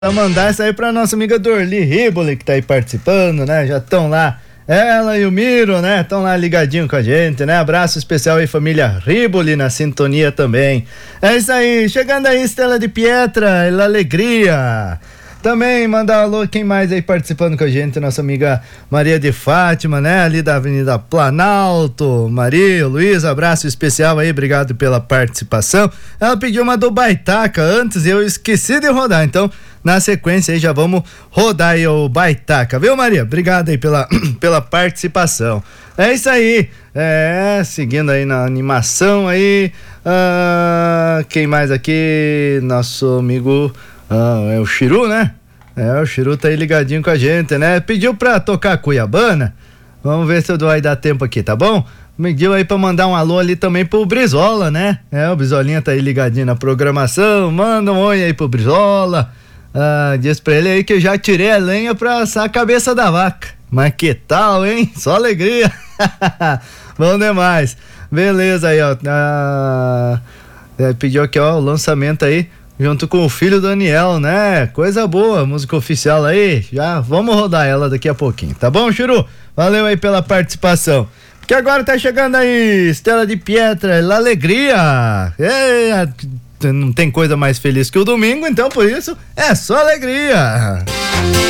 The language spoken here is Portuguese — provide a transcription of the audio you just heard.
Pra mandar isso aí pra nossa amiga Dorli Riboli, que tá aí participando, né? Já estão lá, ela e o Miro, né? Estão lá ligadinho com a gente, né? Abraço especial aí, família Riboli, na sintonia também. É isso aí, chegando aí, Estela de Pietra, La Alegria. Também mandar um alô, quem mais aí participando com a gente? Nossa amiga Maria de Fátima, né? Ali da Avenida Planalto. Maria, Luiz, abraço especial aí, obrigado pela participação. Ela pediu uma do Baitaca antes e eu esqueci de rodar, então na sequência aí já vamos rodar aí o Baitaca, viu, Maria? Obrigado aí pela participação. É isso aí, seguindo aí na animação aí, quem mais aqui? Nosso amigo... é o Chiru, né? O Chiru tá aí ligadinho com a gente, né? Pediu pra tocar Cuiabana. Vamos ver se vai dar tempo aqui, tá bom? Pediu aí pra mandar um alô ali também pro Brizola, né? O Brizolinha tá aí ligadinho na programação. Manda um oi aí pro Brizola. Diz pra ele aí que eu já tirei a lenha pra assar a cabeça da vaca. Mas que tal, hein? Só alegria. Bom demais. Beleza aí, ó. Pediu aqui, ó, o lançamento aí junto com o filho Daniel, né? Coisa boa, música oficial aí. Já vamos rodar ela daqui a pouquinho, tá bom, Chiru? Valeu aí pela participação. Porque agora tá chegando aí Estela de Pietra, La Alegria. Não tem coisa mais feliz que o domingo, então por isso é só alegria.